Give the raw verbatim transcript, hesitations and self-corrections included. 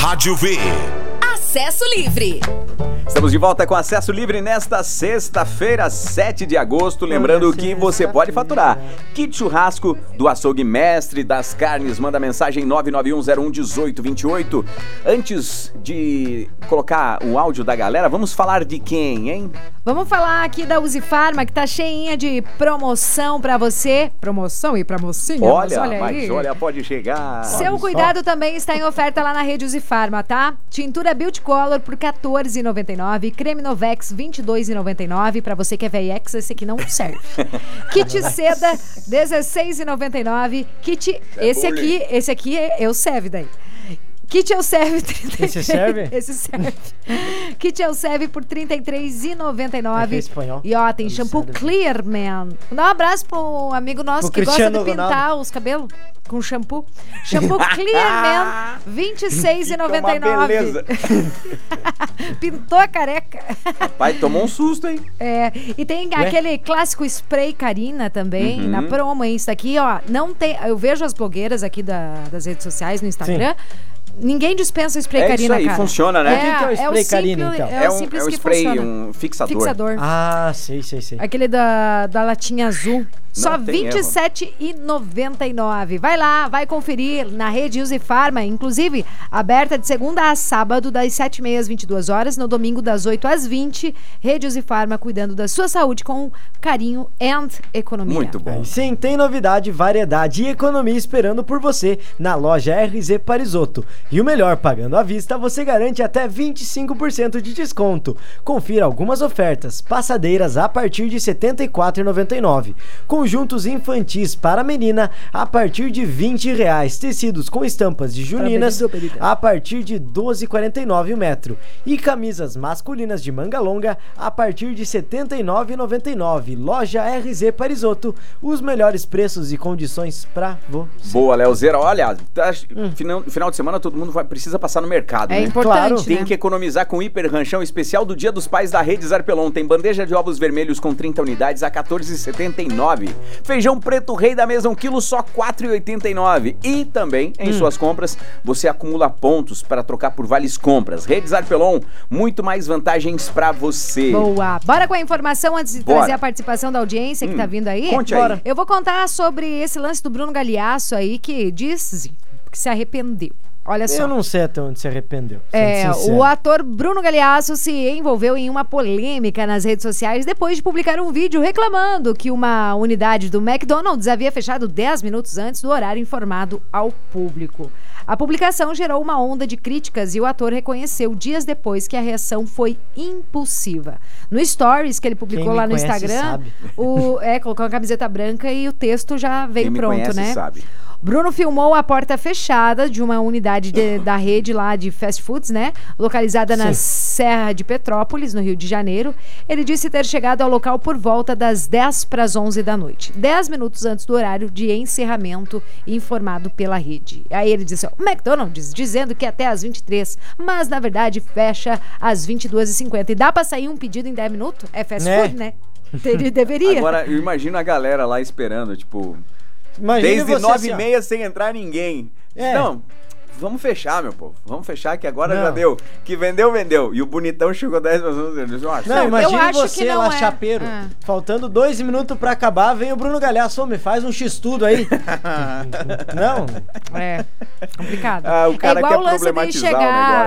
Rádio V. Acesso Livre. Estamos de volta com Acesso Livre nesta sexta-feira, sete de agosto. Lembrando que você pode faturar kit churrasco do Açougue Mestre das Carnes. Manda mensagem nove nove um zero um um oito dois oito. Antes de colocar o áudio da galera, vamos falar de quem, hein? Vamos falar aqui da Uzi Farma, que tá cheinha de promoção pra você. Promoção e pra mocinha? Olha, mas olha mas aí. olha, pode chegar. Seu Olha cuidado só. também está em oferta lá na rede Uzi Farma, tá? Tintura Beauty Color por quatorze reais e noventa e nove centavos. Creme Novex vinte e dois reais e noventa e nove centavos. Pra você que é V I X, esse aqui não serve. Kit Seda dezesseis reais e noventa e nove centavos. Kit, esse aqui, esse aqui eu serve daí. Kit Eu Serve trinta e três. Esse serve? Esse serve. Kit Eu Serve por trinta e três reais e noventa e nove É centavos. espanhol. E ó, tem Ele shampoo serve. Clear Man. Dá um abraço pro amigo nosso Pro que gosta de Cristiano pintar Ronaldo. os cabelos com shampoo. Shampoo Clear Man, vinte e seis reais e noventa e nove Fica uma centavos. Pintou a careca. Pai, tomou um susto, hein? É, e tem aquele clássico spray Carina também, Uhum. na promo, hein? Isso aqui, ó, não tem... Eu vejo as blogueiras aqui da- das redes sociais, no Instagram. Ninguém dispensa o spray É Carina, isso aí, cara. funciona, né? O que que é o spray Carina, simples- então? É, É o um, simples é um que spray, funciona. um fixador. Fixador. Ah, sei, sei, sei. Aquele da, da latinha azul. Só tem vinte e sete reais e noventa e nove centavos. Vai lá, vai conferir na rede Uzi Farma, inclusive aberta de segunda a sábado, das sete e meia às vinte e duas horas, no domingo das oito às vinte. Rede Uzi Farma, cuidando da sua saúde com carinho and economia. Muito bom. Aí sim, tem novidade, variedade e economia esperando por você na loja R Z Parisotto. E o melhor, pagando à vista, você garante até vinte e cinco por cento de desconto. Confira algumas ofertas. Passadeiras a partir de setenta e quatro reais e noventa e nove centavos. Conjuntos infantis para menina a partir de vinte reais. Tecidos com estampas de juninas a partir de doze reais e quarenta e nove centavos o metro. E camisas masculinas de manga longa a partir de setenta e nove reais e noventa e nove centavos. Loja R Z Parisotto, os melhores preços e condições pra você. Boa, Leozeira. Olha, tá, Hum. final, final de semana todo mundo vai, precisa passar no mercado, É né? importante, Claro. né? Tem que economizar com o hiper ranchão especial do Dia dos Pais da Rede Zarpelon. Tem bandeja de ovos vermelhos com trinta unidades a quatorze reais e setenta e nove centavos. Feijão preto rei da mesa um quilo só quatro reais e oitenta e nove centavos. E também, em suas compras, você acumula pontos para trocar por vales compras. Rede Zarpelon, muito mais vantagens pra você. Boa. Bora com a informação antes de Bora. trazer a participação da audiência que Hum, tá vindo aí? conte aí. Bora. Eu vou contar sobre esse lance do Bruno Galhaço aí, que diz que se arrependeu. Olha só. Eu não sei até onde se arrependeu. sendo É, sincero. o ator Bruno Galhaço se envolveu em uma polêmica nas redes sociais depois de publicar um vídeo reclamando que uma unidade do McDonald's havia fechado dez minutos antes do horário informado ao público. A publicação gerou uma onda de críticas e o ator reconheceu dias depois que a reação foi impulsiva. No Stories que ele publicou Quem me lá no conhece Instagram, sabe. o, é, colocou uma camiseta branca e o texto já veio Quem me pronto, conhece né? sabe. Bruno filmou a porta fechada de uma unidade de- da rede lá de fast foods, né? Localizada na Serra de Petrópolis, no Rio de Janeiro. Ele disse ter chegado ao local por volta das dez para as onze da noite. dez minutos antes do horário de encerramento informado pela rede. Aí ele disse, ó, o McDonald's dizendo que é até às vinte e três, mas na verdade fecha às vinte e duas e cinquenta. E dá pra sair um pedido em dez minutos? É fast Né? food, né? Ele deveria. Agora, eu imagino a galera lá esperando, tipo... Imagine Desde você nove assim, e ó. meia sem entrar ninguém. É. Não, vamos fechar, meu povo. Vamos fechar que agora Não. já deu. Que vendeu, vendeu. E o bonitão chegou dez minutos. Eu acho. Não, eu imagine acho que você não lá, é. chapeiro. Ah. Faltando dois minutos pra acabar, vem o Bruno Galhaço. Ô, me faz um X-tudo aí. Não. É, complicado. Ah, o cara é igual quer o lance de problematizar o chegar... negócio.